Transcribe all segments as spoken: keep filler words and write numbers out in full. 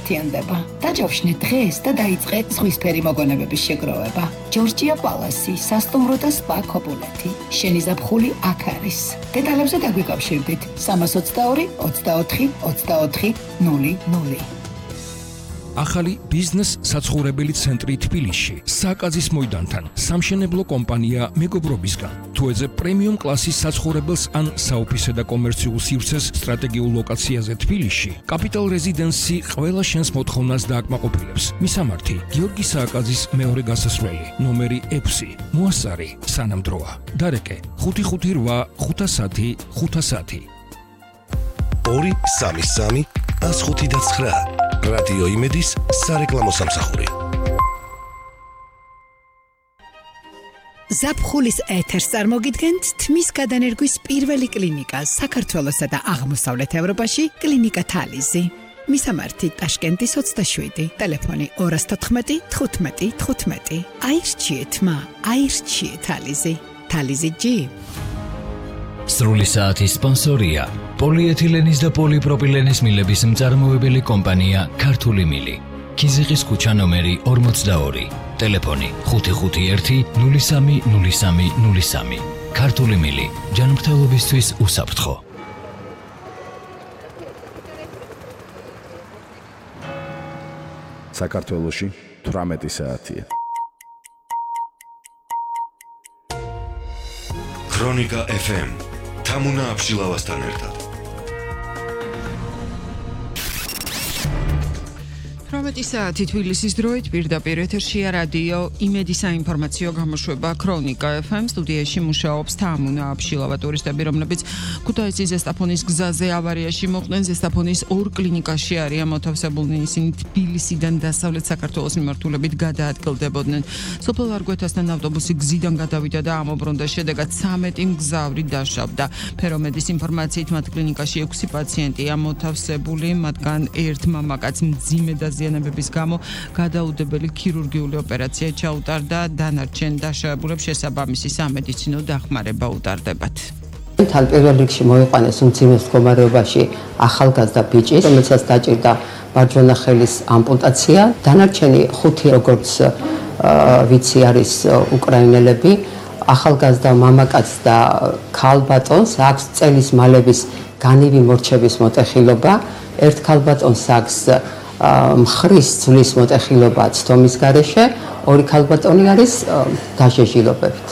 გაერთიანდება. დაჯავშნეთ დღეს და დაიწყე ზღვისფერი მოგონებების შეგროვება. ჯორჯია პალასი, სასტუმრო და სპა ქობულეთი. შენი ზაფხული აქ არის. დეტალებზე დაგვიკავშირდით სამას ოცდაორი ოცდაოთხი ოცდაოთხი ნული ნული. ახალი ბიზნეს საცხოვრებელი ცენტრი თბილისში, საკაზის მოედანთან, სამშენებლო კომპანია მეგობრობისგან. თუ ეძებ პრემიუმ კლასის საცხოვრებელს ან საოფისე და კომერციულ სივრცეს სტრატეგიულ ლოკაციაზე თბილისში, კაპიტალ რეზიდენსი ყველა შენს მოთხოვნას დააკმაყოფილებს. მისამართი: გიორგი სააკაძის მეორე გასასვლელი, ნომერი ექვსი, მოასწარი, სანამდროა. დარეკე: ხუთი ხუთი რვა ხუთასათი ხუთასათი. ორი სამი სამი ას ხუთი და ცხრა. რადიო იმედის სარეკლამო სამსახური. ზაფხულის ეთერს წარმოგიდგენთ თმის გადანერგვის პირველი კლინიკა საქართველოსა და აღმოსავლეთ ევროპაში, კლინიკა თალიზი. მისამართი: ტაშკენტის ოცდაშვიდი, ტელეფონი ორი თოთხმეტი თხუთმეტი თხუთმეტი. აირჩიეთ მა, აირჩიეთ თალიზი. თალიზი ჯი. სრული საათის სპონსორია პოლიეთილენის და პოლიპროპილენის მილების მწარმოებელი კომპანია ქართული მილი. ქიზიყის ქუჩა ნომერი ორმოცდაორი, ტელეფონი ხუთი ხუთი ერთი ნული სამი ნული სამი ნული სამი. ქართული მილი, ჯანმრთელობისთვის უსაფრთხო. საქართველოში თვრამეტი საათია. ქრონიკა ეფ ემ თამუნა აბშილავასთან ერთად. თვრამეტი საათი თბილისის დროით პირდაპირ ეთერშია რადიო იმედი საინფორმაციო გამოშვება ქრონიკა ეფ ემ. სტუდიაში მუშაობს თამუნა აბშილავა. ტურისტები, რომლებიც ქუთაისის ზესტაფონის გზაზე ავარიაში მოხდნენ, ზესტაფონის ორ კლინიკაში არიან მოთავსებულნი. ისინი თბილისიდან დასავლეთ საქართველოს მიმართულებით გადაადგილდებოდნენ. სოფელ ვარგვეთასთან ავტობუსი გზიდან გადავიდა და ამობრუნდა, შედეგად ცამეტი მგზავრი დაშავდა. ფერომედის ინფორმაციით მათ კლინიკაში ექვსი პაციენტია მოთავსებული, მათგან ერთ მამაკაც მძიმე დაზიანებების გამო გადაუდებელი ქირურგიული ოპერაცია ჩაუტარდა, დანარჩენ დაშავებულებს შესაბამისი სამედიცინო დახმარება უტარდებათ. თან პირველ რიგში მოიყვანეს უმძიმეს მდგომარეობაში ახალგაზრდა ბიჭი, რომელსაც დაჭირდა მარჯვენა ხელის ამპუტაცია. დანარჩენი ხუთი, როგორც ვიცი, არის უკრაინელები. ახალგაზრდა მამაკაც და ქალბატონს აქვს წელის მალების განივი მორჩების მოტეხილობა. ერთ ქალბატონს აქვს მხრის ძვლის მოტეხილობა ცდომის გარეშე, ორი ქალბატონი არის დაჟეჟილობებით.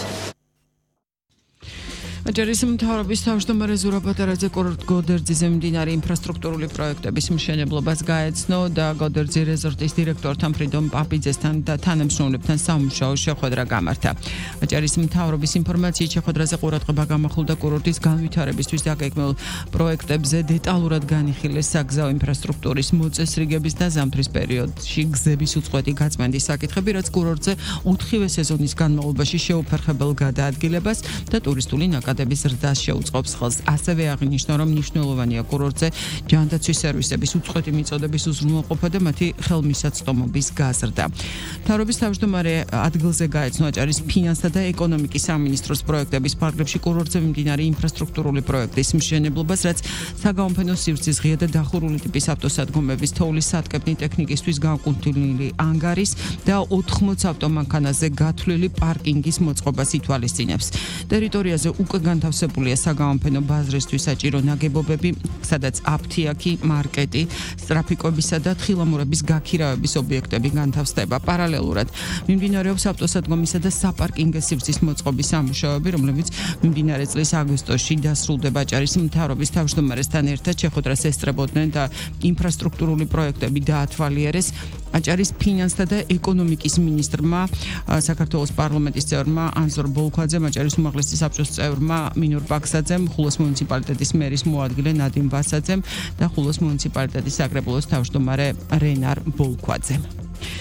აჯარის მთავრობის თავმჯდომარე ზურაბ ბატარაძე კურორტ გოდერძიზე მიმდინარე ინფრასტრუქტურული პროექტების მშენებლობას გაეცნო და გოდერძი რეზორტის დირექტორთან ფრიდონ პაპიძესთან და თანამშრომლებთან სამუშაო შეხვედრა გამართა. აჯარის მთავრობის ინფორმაციით შეხვედრაზე ყურადღება გამახვილდა კურორტის განვითარებისთვის დაგეგმილ პროექტებზე, დეტალურად განიხილეს საგზაო ინფრასტრუქტურის მოწესრიგების და ზამთრის პერიოდში გზების უწყვეტი გაწმენდის საკითხები, რაც კურორტზე ოთხივე სეზონის განმავლობაში შეუფერხებელ გადაადგილებას და ტურისტული ნაკადების ზრდას შეუწყობს ხელს. ასევე აღნიშნა, რომ მნიშვნელოვანია კურორტზე ჯანდაცვის სერვისების უწყვეტი მიწოდების უზრუნველყოფა და მათი ხელმისაწვდომობის გაზრდა. მთავრობის თავმჯდომარე ადგილზე გაეცნო აჭარის ფინანსთა და ეკონომიკის სამინისტროს პროექტების ფარგლებში კურორტზე მიმდინარე ინფრასტრუქტურული პროექტის მშენებლობას, რაც საგაოფენო სივრცის ღია და დახურული ტიპის ავტოსადგომების, თოვლის სატკეპნი ტექნიკისთვის განკუთვნილი ანგარის და ოთხმოცი ავტომანქანაზე გათვლილი პარკინგის მოწყობას ითვალისწინებს. ტერიტორიაზე უკვე განთავსებულია საგაოფენო ბაზრისთვის საჭირო ნაგებობები, სადაც აფთიაქი, მარკეტი, ტრაფიკობისა და თხილამურების გაქირავების ობიექტები განთავსდება. პარალელურად მიმდინარეობს ავტოსადგომისა და საპარკინგო სივრცის მოწყობის სამუშაოები, რომლებიც მიმდინარე წლის აგვისტოში დასრულდება. აჭარის მთავრობის თავმჯდომარესთან ერთად შეხვედრას ესწრებოდნენ და ინფრასტრუქტურული პროექტები დაათვალიერეს. აჭარის ფინანსთა და ეკონომიკის მინისტრმა, საქართველოს პარლამენტის წევრმა ანზორ ბოლქვაძემ, აჭარის უმაღლესი საბჭოს წევრმა მინურ ბაქსაძემ, ხულოს მუნიციპალიტეტის მერის მოადგილე ნადიმ ბასაძემ და ხულოს მუნიციპალიტეტის საკრებულოს თავმჯდომარე რენარ ბოლქვაძემ.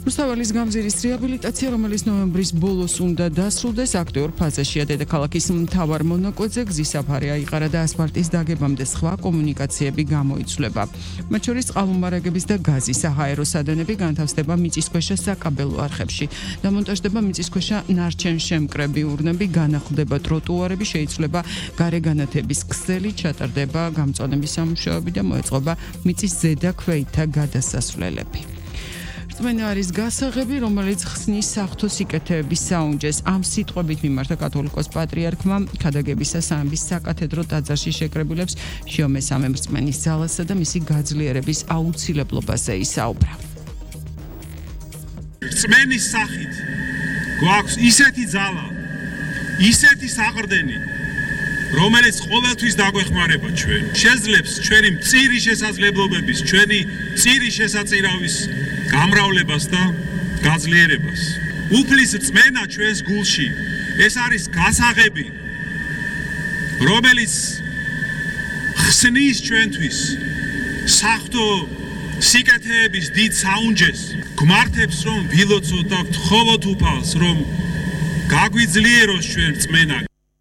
რუსთაველის გამზირის რეაბილიტაცია, რომელიც ნოემბრის ბოლოს უნდა დასრულდეს, აქტიურ ფაზაშია. დედაქალაქის მთავარ მონაკვეთზე გზის საფარი აიყარა და ასფალტის დაგებამდე სხვა კომუნიკაციები გამოიცვლება. მათ შორის წყალმომარაგების და გაზის საჰაერო სადენები განთავსდება მიწისქვეშა საკაბელო არხებში. დამონტაჟდება მიწისქვეშა ნარჩენშემკრები ურნები, განახლდება ტროტუარები, შეიცვლება გარეგანათების ქსელი, ჩატარდება გამწვანების სამუშაოები და მოეწყობა მიწის ზედა ქვეითა გადასასვლელები. რწმენა არის გასაღები, რომელიც ხსნის საღვთო სიკეთეების საუნჯეს. ამ სიტყვებით მიმართა კათოლიკოს პატრიარქმა ქადაგებისა სამების საკათედრო ტაძარში შეკრებილებს შიომესამე რწმენის ძალასა და მისი გაძლიერების აუცილებლობაზე ისაუბრა. რწმენის სახით გვაქვს ისეთი ძალა, ისეთი საყრდენი, რომელიც ყოველთვის დაგვეხმარება ჩვენ. შეძლებს ჩვენი მწირი შესაძლებლობების, ჩვენი მწირი შესაწირავის გამრავლებას და გაძლიერებას. უფლის რწმენა ჩვენს გულში, ეს არის გასაღები, რომელიც ხსნის ჩვენთვის საღვთო სიკეთეების დიდ საუნჯეს, გვმართებს რომ ვილოცოთ და ვთხოვოთ უფალს, რომ გაგვიძლიეროს ჩვენ რწმენა.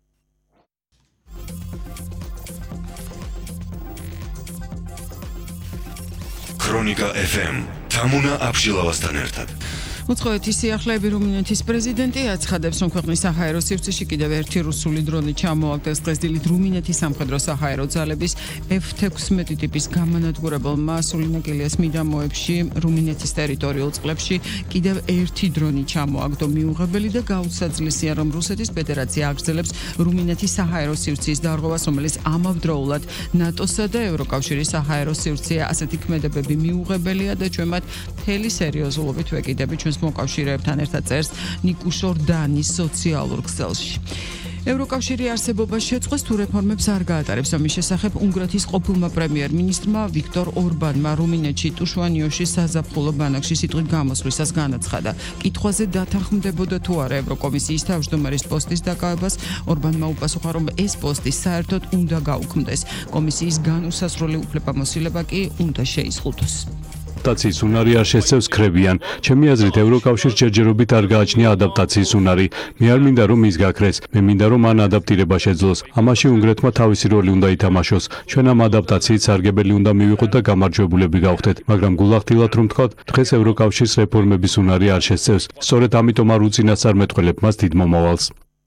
ქრონიკა ეფ ემ თამუნა აბშილავასთან ერთად. უცხოეთის სიახლეები რუმინეთის პრეზიდენტი აცხადებს, რომ ქვეყნის საჰაერო სივრცეში კიდევ ერთი რუსული დრონი ჩამოაგდეს. დღეს დილით რუმინეთის სამხედრო საჰაერო ძალების ეფ თექვსმეტი ტიპის გამანადგურებელმა სულინაკელიას მიდამოებში რუმინეთის ტერიტორიულ წყლებში კიდევ ერთი დრონი ჩამოაგდო. მიუღებელი და გაუცაძლესია, რომ რუსეთის ფედერაცია აგრძელებს რუმინეთის საჰაერო სივრცის დარღვევას, რომელიც ამავდროულად ნატოსა და ევროკავშირის საჰაერო სივრცეა. ასეთი ქმედებები მიუღებელია და ჩვენ მათ მთელი სერიოზულობით ვეკიდები ჩვენს მოკავშირეებთან ერთად წერს ნიკუშორ დანის სოციალურ ქსელში. ევროკავშირი არსებობას შეწყვეს თუ რეფორმებს არ გაატარებს. ამის შესახებ უნგრეთის ყოფილმა პრემიერ-მინისტრმა ვიქტორ ორბანმა რუმინეთში ტუშვანიოში საზაფხულო ბანაკში სიტყვით გამოსვლისას განაცხადა. კითხვაზე დათანხმდებოდა თუ არა ევროკომისიის თავმჯდომარის პოსტის დაკავებას, ორბანმა უპასუხა, რომ ეს პოსტი საერთოდ უნდა გაუქმდეს. კომისიის განუსაზღვრელი უფლებამოსილება კი უნდა შეიზღუდოს. ადაპტაციის უნარი არ შესწევს ქრებიან. ჩემი აზრით ევროკავშირს ჯერჯერობით არ გააჩნია ადაპტაციის უნარი. მე არ მინდა რომ ის გაქრეს. მე მინდა რომ მან ადაპტირება შეძლოს. ამაში უნგრეთმა თავისი როლი უნდა ითამაშოს. ჩვენ ამ ადაპტაციით სარგებელი უნდა მივიღოთ და გამარჯვებულები გავხდეთ. მაგრამ გულახდილად რომ თქვათ, დღეს ევროკავშირს რეფორმების უნარი არ შესწევს. სწორედ ამიტომ არ უწინასწარმეტყველებ მას დიდ მომავალს.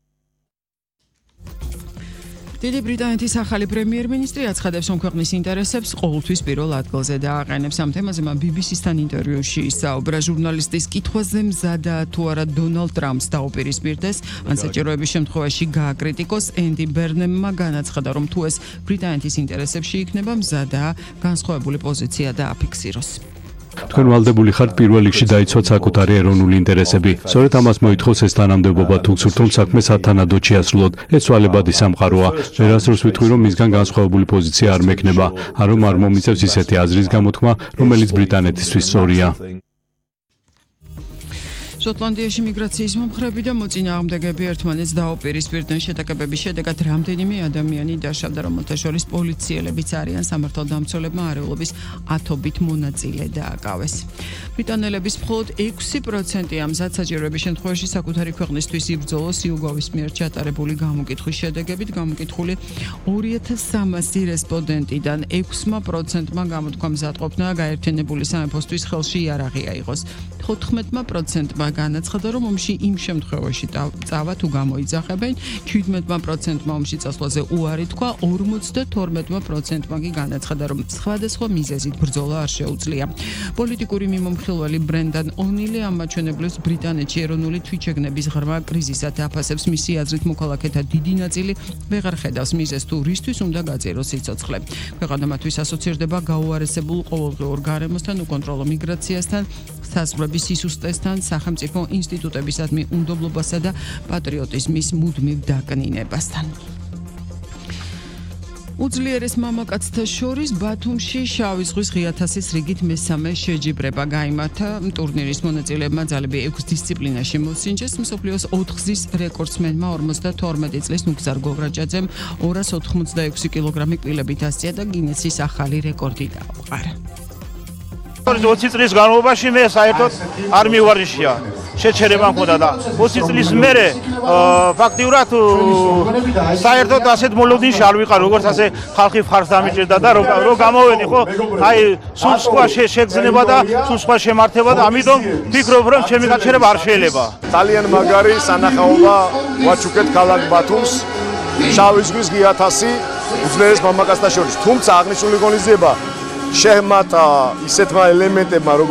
დიდი ბრიტანეთის ახალი პრემიერ-მინისტრი აცხადებს, რომ ქვეყნის ინტერესებს ყოველთვის პირველ ადგილზე დააყენებს. ამ თემაზე მან ბი ბი სი-სთან ინტერვიუში ისაუბრა. ჟურნალისტის კითხვაზე მზადა თუ არა დონალდ ტრამპს დაუპირისპირდეს, ან საჭიროების შემთხვევაში გააკრიტიკოს, ენდი ბერნემმა განაცხადა, რომ თუ ეს ბრიტანეთის ინტერესებში იქნება, მზადაა განსხვავებული პოზიცია დააფიქსიროს. თქვენ ვალდებული ხართ პირველ რიგში დაიცვათ საკუთარი ეროვნული ინტერესები. სწორედ ამას მოითხოვს ეს თანამდებობა, თუ გსურთ რომ საქმე სათანადოდ შეასრულოთ. ეს ვალებადი სამყაროა. ვერასდროს ვიტყვი, რომ მისგან განსხვავებული პოზიცია არ მექნება, არ რომ არ მომიწევს ისეთი აზრის გამოთქმა, რომელიც ბრიტანეთისთვის სწორია. შოტლანდიაში მიგრაციის მომხრები და მოწინააღმდეგეები ერთმანეთს დაუპირისპირდნენ. შეტაკებების შედეგად რამდენიმე ადამიანი დაშავდა, რომელთა შორის პოლიციელებიც არიან. სამართალდამცველებმა არეულობის ათობით მონაწილე დააკავეს. ბრიტანელების მხოლოდ ექვსი პროცენტი ამზად საჭიროების შემთხვევაში საკუთარი ქვეყნისთვის იბრძოლოს. იუგოვის მიერ ჩატარებული გამოკითხვის შედეგებით გამოკითხული ორი ათას სამასი რესპონდენტიდან ექვსმა პროცენტმა გამოთქვა მზადყოფნა გაერთიანებული სამეფოსთვის ხელში იარაღი აიღოს. თოთხმეტმა პროცენტმა განაცხადა, რომ ომში იმ შემთხვევაში წავა თუ გამოიძახებენ. შვიდმეტმა პროცენტმა ომში წასვლაზე უარი თქვა. ორმოცდათორმეტმა პროცენტმა კი განაცხადა, რომ სხვადასხვა მიზეზით ბრძოლა არ შეუძლია. პოლიტიკური მიმომხილველი ბრენდან ონილი ამ მაჩვენებლებს ბრიტანეთში ეროვნული თვითშეგნების ღრმა კრიზისად აფასებს. მისი აზრით, მოქალაქეთა დიდი ნაწილი ვეღარ ხედავს მიზეზს თუ რისთვის უნდა გაძიროს სიცოცხლე. ქვეყანა მათთვის ასოცირდება გაუარესებულ ყოველდღიურ გარემოსთან, უკონტროლო მიგრაციასთან, საზღვრების სისუსტესთან, სახელმწიფო ინსტიტუტებისადმი უნდობლობასა და პატრიოტიზმის მუდმივ დაკნინებასთან. უძლიერეს მამაკაცთა შორის ბათუმში შავი ზღვის ღია თასის რიგით მესამე შეჯიბრება გაიმართა. ტურნირის მონაწილეებმა ძალები ექვს დისციპლინაში მოსინჯეს. მსოფლიოს ოთხგზის რეკორდსმენმა ორმოცდათორმეტი წლის ნუგზარ გოგრაჭაძემ ორას ოთხმოცდაექვსი კილოგრამი კბილებით ასწია და გინესის ახალი რეკორდი დაუყარა. ოცი წლის განმავლობაში მე საერთოდ არ მივარჯიშია. შეჩერება მქონდა და ოცი წლის მერე ფაქტიურად საერთოდ ასეთ მოლოდინში არ ვიყარ, როგორც ასე ხალხი მხარს დამიჭირდა და რომ რომ გამოვედი, ხო? აი, სულ სხვა შეგრძნება და სულ სხვა შემართება და ამიტომ ვფიქრობ, რომ ჩემი გაჩერება არ შეიძლება. ძალიან მაგარი სანახაობა ვაჩუქეთ ქალაქ ბათუმს, შავი ზღვის გი ათასი უძლიერეს მამაკაცთა შორის. თუმცა აღნიშნული ღონისძიება შეჰმატა ისეთმა ელემენტებმა,